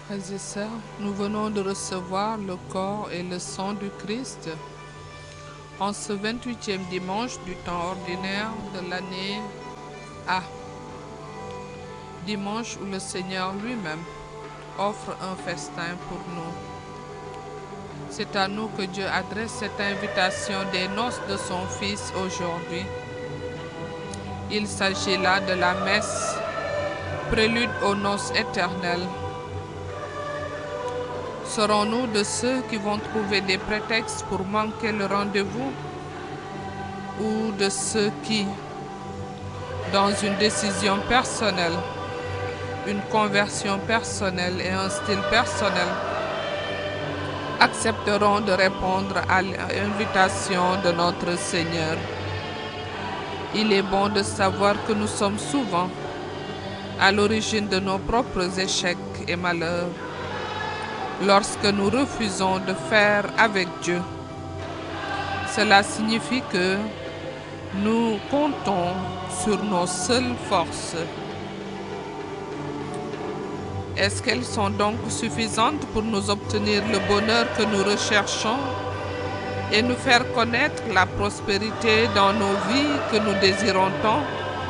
Frères et sœurs, nous venons de recevoir le corps et le sang du Christ en ce 28e dimanche du temps ordinaire de l'année A, dimanche où le Seigneur lui-même offre un festin pour nous. C'est à nous que Dieu adresse cette invitation des noces de son Fils aujourd'hui. Il s'agit là de la messe, prélude aux noces éternelles. Serons-nous de ceux qui vont trouver des prétextes pour manquer le rendez-vous ou de ceux qui, dans une décision personnelle, une conversion personnelle et un style personnel, accepteront de répondre à l'invitation de notre Seigneur? Il est bon de savoir que nous sommes souvent à l'origine de nos propres échecs et malheurs lorsque nous refusons de faire avec Dieu. Cela signifie que nous comptons sur nos seules forces. Est-ce qu'elles sont donc suffisantes pour nous obtenir le bonheur que nous recherchons et nous faire connaître la prospérité dans nos vies que nous désirons tant?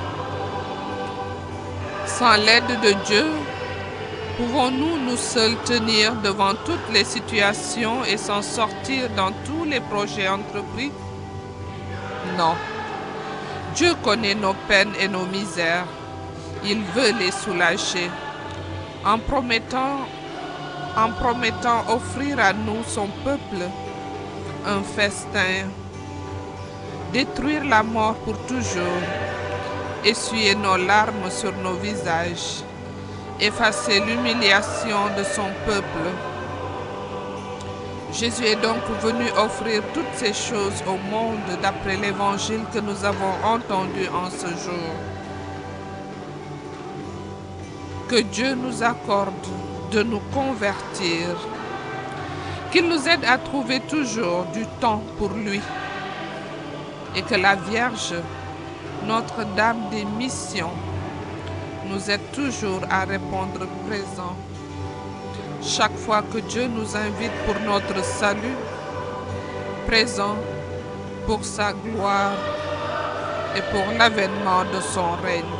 Sans l'aide de Dieu, pouvons-nous nous seuls tenir devant toutes les situations et s'en sortir dans tous les projets entrepris? Non. Dieu connaît nos peines et nos misères. Il veut les soulager. En promettant offrir à nous, son peuple, un festin, détruire la mort pour toujours, essuyer nos larmes sur nos visages, effacer l'humiliation de son peuple. Jésus est donc venu offrir toutes ces choses au monde d'après l'évangile que nous avons entendu en ce jour. Que Dieu nous accorde de nous convertir, qu'il nous aide à trouver toujours du temps pour lui et que la Vierge, Notre-Dame des missions, nous aide toujours à répondre présent. Chaque fois que Dieu nous invite pour notre salut, présent pour sa gloire et pour l'avènement de son règne.